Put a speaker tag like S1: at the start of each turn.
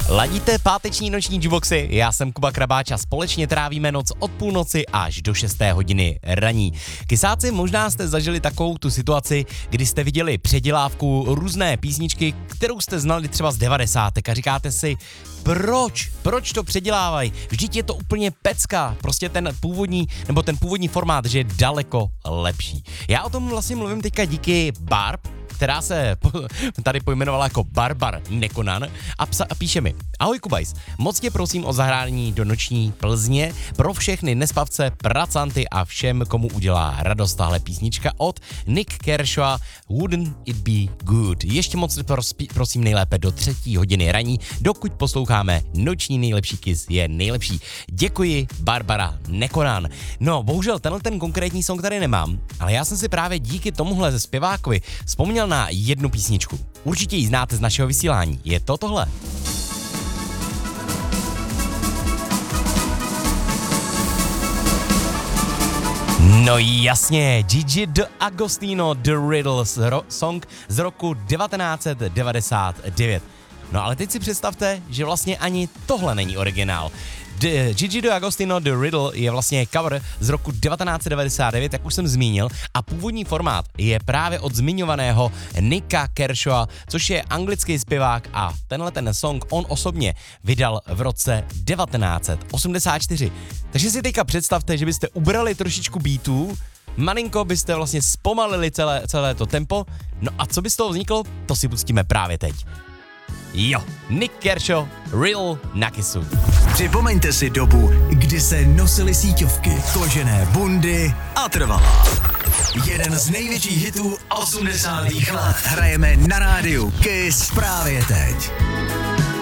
S1: Ladíte páteční noční jukeboxy, já jsem Kuba Krabáč a společně trávíme noc od půlnoci až do 6. hodiny raní. Kysáci, možná jste zažili takovou tu situaci, kdy jste viděli předělávku různé písničky, kterou jste znali třeba z 90. a říkáte si, proč to předělávají? Vždyť je to úplně pecka, prostě ten původní formát, že je daleko lepší. Já o tom vlastně mluvím teďka díky Barb, která se tady pojmenovala jako Barbar Nekonan a píše mi: Ahoj Kubajs, moc tě prosím o zahrání do noční Plzně pro všechny nespavce, pracanty a všem, komu udělá radost tahle písnička od Nick Kershaw, Wouldn't It Be Good. Ještě moc prosím nejlépe do 3. hodiny raní, dokud posloucháme noční nejlepší Kiss je nejlepší. Děkuji, Barbara Nekonan. No, bohužel ten konkrétní song tady nemám, ale já jsem si právě díky tomuhle ze zpěvákovi vzpomněl na jednu písničku. Určitě ji znáte z našeho vysílání. Je to tohle. No jasně, Gigi D'Agostino The Riddle, song z roku 1999. No ale teď si představte, že vlastně ani tohle není originál. Gigi D'Agostino The Riddle je vlastně cover z roku 1999, jak už jsem zmínil, a původní formát je právě od zmiňovaného Nicka Kershawa, což je anglický zpěvák, a ten song on osobně vydal v roce 1984. Takže si teďka představte, že byste ubrali trošičku beatů, malinko byste vlastně zpomalili celé to tempo, no a co by z toho vzniklo, to si pustíme právě teď. Jo, Nick Kershaw, Real na Kissu.
S2: Připomeňte si dobu, kdy se nosily síťovky, kožené bundy a trvala. Jeden z největších hitů 80. let hrajeme na rádiu Kiss právě teď.